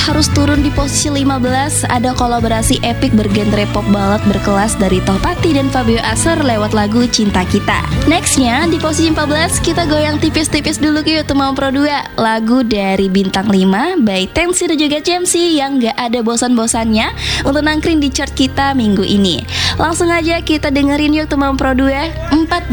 harus turun di posisi 15, ada kolaborasi epik bergenre pop ballad berkelas dari Tohpati dan Fabio Aser lewat lagu Cinta Kita. Nextnya di posisi 14 kita goyang tipis-tipis dulu yuk teman Pro 2, lagu dari Bintang 5 by Tensi dan juga Cemsi yang gak ada bosan-bosannya untuk nangkring di chart kita minggu ini. Langsung aja kita dengerin yuk teman Pro 2, 14.